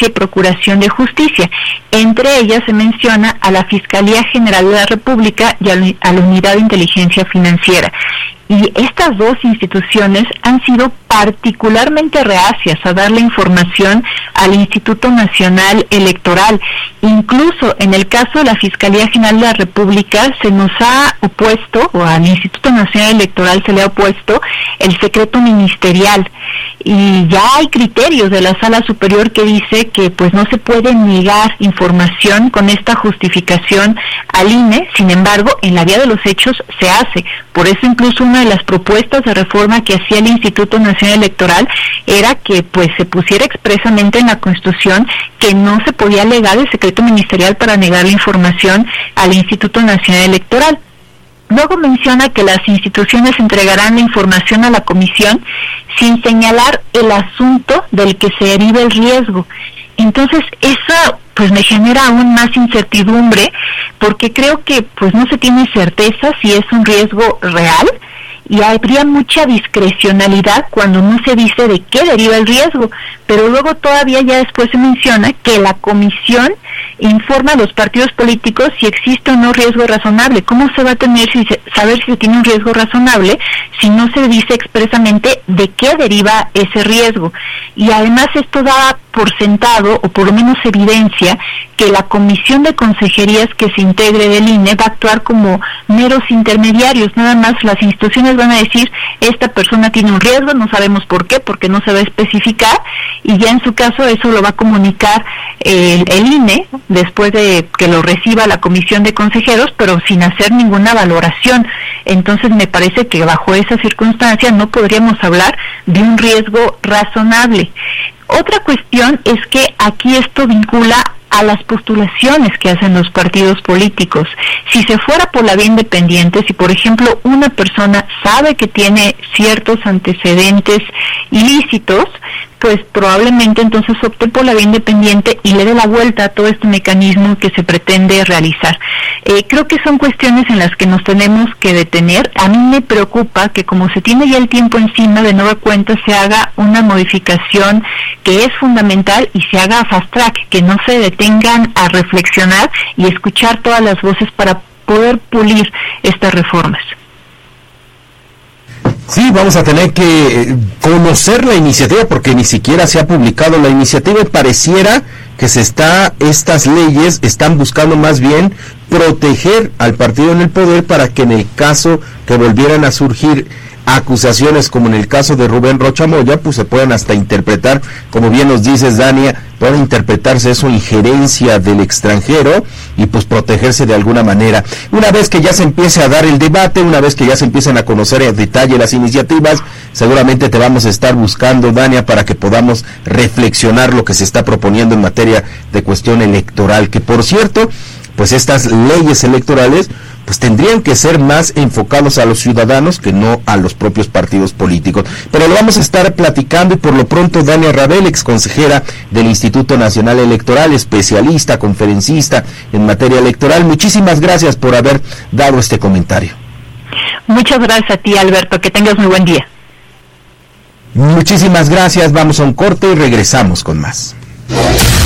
Audiencia y Procuración de Justicia. Entre ellas se menciona a la Fiscalía General de la República y a la Unidad de Inteligencia Financiera. Y estas dos instituciones han sido particularmente reacias a darle información al Instituto Nacional Electoral. Incluso en el caso de la Fiscalía General de la República se nos ha opuesto, o al Instituto Nacional Electoral se le ha opuesto, el secreto ministerial. Y ya hay criterios de la Sala Superior que dice que pues no se puede negar información con esta justificación al INE. Sin embargo, en la vía de los hechos se hace. Por eso incluso una de las propuestas de reforma que hacía el Instituto Nacional Electoral era que pues se pusiera expresamente en la Constitución que no se podía alegar el secreto ministerial para negar la información al Instituto Nacional Electoral. Luego menciona que las instituciones entregarán la información a la comisión sin señalar el asunto del que se derive el riesgo. Entonces, eso pues me genera aún más incertidumbre, porque creo que pues no se tiene certeza si es un riesgo real, y habría mucha discrecionalidad cuando no se dice de qué deriva el riesgo, pero luego todavía ya después se menciona que la comisión informa a los partidos políticos si existe o no riesgo razonable. ¿Cómo se va a tener saber si se tiene un riesgo razonable si no se dice expresamente de qué deriva ese riesgo? Y además esto da por sentado, o por lo menos evidencia, que la comisión de consejerías que se integre del INE va a actuar como meros intermediarios. Nada más las instituciones van a decir, esta persona tiene un riesgo, no sabemos por qué, porque no se va a especificar, y ya en su caso eso lo va a comunicar el INE después de que lo reciba la comisión de consejeros, pero sin hacer ninguna valoración. Entonces me parece que bajo esa circunstancia no podríamos hablar de un riesgo razonable. Otra cuestión es que aquí esto vincula a las postulaciones que hacen los partidos políticos. Si se fuera por la vía independiente, si por ejemplo una persona sabe que tiene ciertos antecedentes ilícitos, pues probablemente entonces opte por la vía independiente y le dé la vuelta a todo este mecanismo que se pretende realizar. Creo que son cuestiones en las que nos tenemos que detener. A mí me preocupa que como se tiene ya el tiempo encima, de nueva cuenta se haga una modificación que es fundamental y se haga fast track, que no se detengan a reflexionar y escuchar todas las voces para poder pulir estas reformas. Sí, vamos a tener que conocer la iniciativa porque ni siquiera se ha publicado la iniciativa y pareciera que estas leyes están buscando más bien proteger al partido en el poder para que en el caso que volvieran a surgir acusaciones como en el caso de Rubén Rocha Moya, pues se puedan hasta interpretar, como bien nos dices, Dania, puede interpretarse eso injerencia del extranjero y pues protegerse de alguna manera. Una vez que ya se empiece a dar el debate, una vez que ya se empiecen a conocer en detalle las iniciativas, seguramente te vamos a estar buscando, Dania, para que podamos reflexionar lo que se está proponiendo en materia de cuestión electoral, que por cierto, pues estas leyes electorales pues tendrían que ser más enfocados a los ciudadanos que no a los propios partidos políticos. Pero lo vamos a estar platicando y por lo pronto Dania Rabel, ex consejera del Instituto Nacional Electoral, especialista, conferencista en materia electoral, muchísimas gracias por haber dado este comentario. Muchas gracias a ti, Alberto, que tengas muy buen día. Muchísimas gracias, vamos a un corte y regresamos con más.